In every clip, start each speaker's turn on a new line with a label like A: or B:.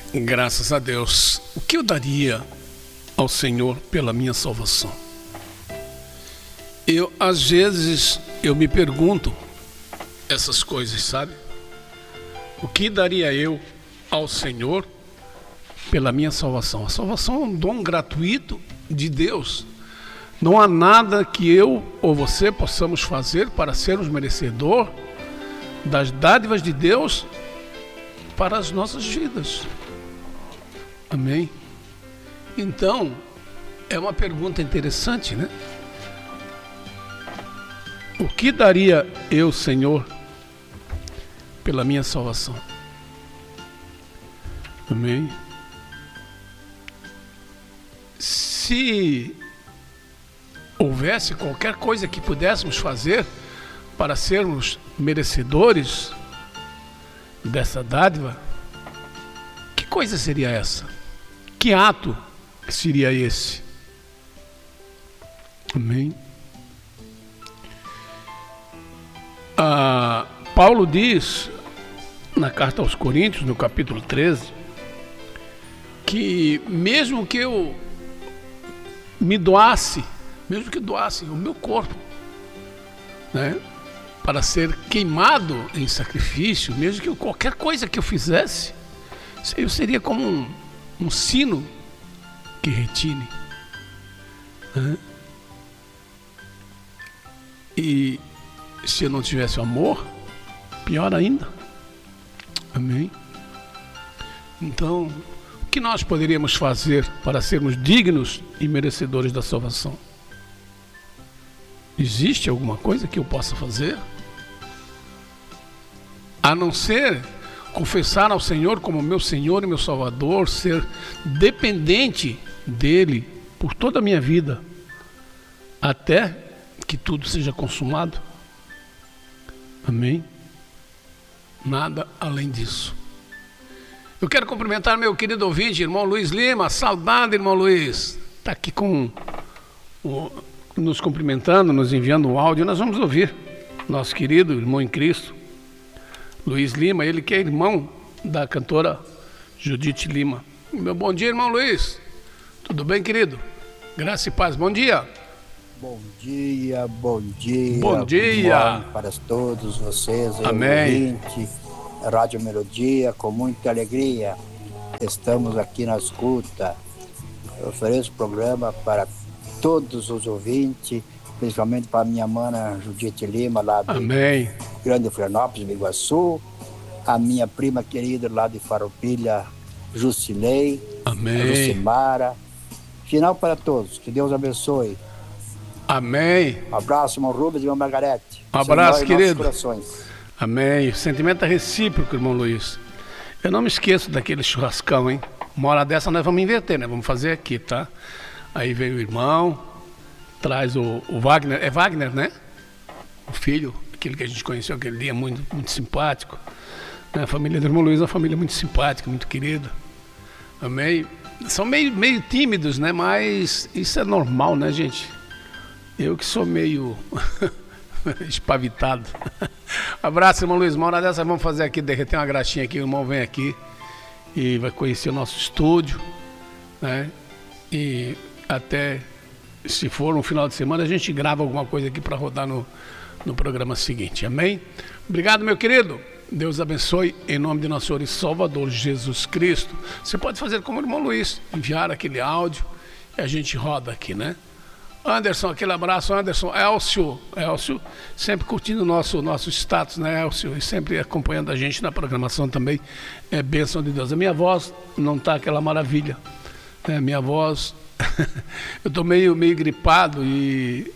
A: Graças a Deus. O que eu daria ao Senhor pela minha salvação? Às vezes, eu me pergunto essas coisas, sabe? O que daria eu ao Senhor pela minha salvação? A salvação é um dom gratuito de Deus. Não há nada que eu ou você possamos fazer para sermos merecedor das dádivas de Deus para as nossas vidas. Amém? Então, é uma pergunta interessante, né? O que daria eu, Senhor, pela minha salvação? Amém? Se houvesse qualquer coisa que pudéssemos fazer para sermos merecedores dessa dádiva, que coisa seria essa? Que ato seria esse? Amém? Paulo diz na carta aos Coríntios, no capítulo 13, que mesmo que eu me doasse, mesmo que doasse o meu corpo, né, para ser queimado em sacrifício, mesmo que qualquer coisa que eu fizesse, eu seria como um sino que retine, né? E se eu não tivesse o amor, pior ainda. Amém? Então, o que nós poderíamos fazer para sermos dignos e merecedores da salvação? Existe alguma coisa que eu possa fazer? A não ser confessar ao Senhor como meu Senhor e meu Salvador, ser dependente dEle por toda a minha vida, até que tudo seja consumado. Amém? Nada além disso. Eu quero cumprimentar meu querido ouvinte, irmão Luiz Lima. Saudade, irmão Luiz. Está aqui nos cumprimentando, nos enviando um áudio. Nós vamos ouvir nosso querido irmão em Cristo, Luiz Lima, ele que é irmão da cantora Judite Lima. Meu bom dia, irmão Luiz. Tudo bem, querido? Graça e paz. Bom dia.
B: Bom dia, bom dia.
A: Bom dia.
B: Para todos vocês.
A: Amém.
B: Ouvinte, Rádio Melodia, com muita alegria. Estamos aqui na escuta. Eu ofereço o programa para todos os ouvintes, principalmente para minha mana Judite Lima, lá de
A: Amém.
B: Grande Florianópolis, Biguaçu. A minha prima querida lá de Farroupilha, Jusilei.
A: Amém.
B: Lucimara. Final para todos. Que Deus abençoe.
A: Amém.
B: Um abraço, irmão Rubens e irmão Margarete.
A: Um abraço, querido.
B: Corações.
A: Amém. O sentimento é recíproco, irmão Luiz. Eu não me esqueço daquele churrascão, hein? Uma hora dessa nós vamos inverter, né? Vamos fazer aqui, tá? Aí veio o irmão, traz o Wagner. É Wagner, né? O filho, aquele que a gente conheceu aquele dia, muito, muito simpático. A família do irmão Luiz é uma família muito simpática, muito querida. Amém. São meio tímidos, né? Mas isso é normal, né, gente? Eu que sou meio espavitado. Abraço, irmão Luiz. Uma hora dessa vamos fazer aqui, derreter uma graxinha aqui. O irmão vem aqui e vai conhecer o nosso estúdio, né? E até, se for um final de semana, a gente grava alguma coisa aqui para rodar no programa seguinte. Amém? Obrigado, meu querido. Deus abençoe em nome de nosso Senhor e Salvador Jesus Cristo. Você pode fazer como o irmão Luiz, enviar aquele áudio e a gente roda aqui, né? Anderson, aquele abraço, Anderson. Elcio, sempre curtindo o nosso status, né, Elcio? E sempre acompanhando a gente na programação também. É bênção de Deus. A minha voz não está aquela maravilha. Minha voz, eu estou meio gripado e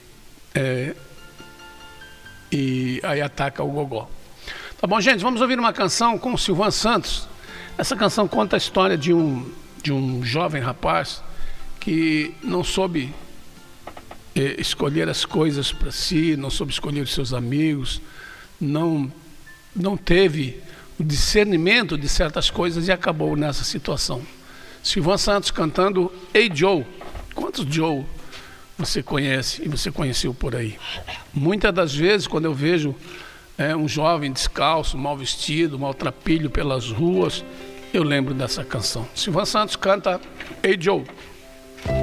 A: aí ataca o gogó. Tá bom, gente, vamos ouvir uma canção com o Silvan Santos. Essa canção conta a história de um jovem rapaz que não soube escolher as coisas para si, não soube escolher os seus amigos, não teve o discernimento de certas coisas e acabou nessa situação. Silvan Santos cantando Ei Joe. Quantos Joe você conhece e você conheceu por aí? Muitas das vezes, quando eu vejo um jovem descalço, mal vestido, maltrapilho pelas ruas, eu lembro dessa canção. Silvan Santos canta Hey Joe.